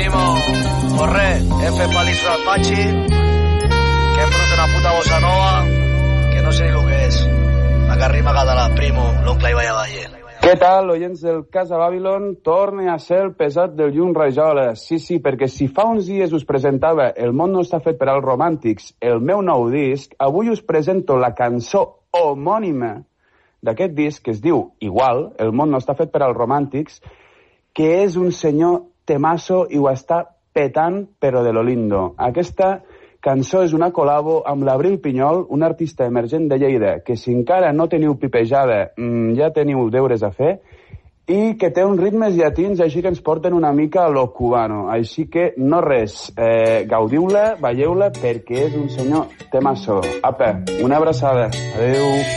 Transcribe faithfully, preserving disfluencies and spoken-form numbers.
primo. Pues res, hem fet palissos al Pachi, que hem brut una puta bossa nova, que no sé ni el que és. La que rima català, primo, l'oncle Ibai Valle. Què tal, oients del Casa Babylon? Torne a ser el pesat del Llum Rajola. Sí, sí, perquè si fa uns dies us presentava El món no està fet per als romàntics, el meu nou disc, avui us presento la cançó homònima d'aquest disc, que es diu igual, El món no està fet per als romàntics, que és un senyor temasso i ho està petant, però de lo lindo. Aquesta cançó és una col·labo amb l'Abril Pinyol, un artista emergent de Lleida, que si encara no teniu pipejada, mmm, ja teniu deures a fer, i que té uns ritmes llatins, així que ens porten una mica a lo cubano. Així que no res, eh, gaudiu-la, veieu-la, perquè és un senyor temasso. Apa, una abraçada. Adeu.